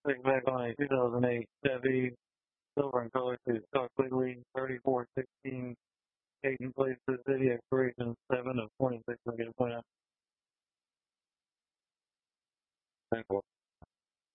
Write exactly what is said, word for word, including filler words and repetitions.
Take back on a two thousand eight Chevy silver and color to Scott Quigley, thirty-four sixteen Hayden Place, the city, expiration seven of twenty-six. I'm going to point out.